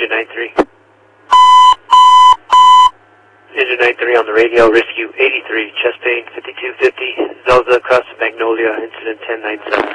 Engine 93. Engine 93 on the radio, rescue 83, chest pain 5250, Zelda across Magnolia, incident 1097.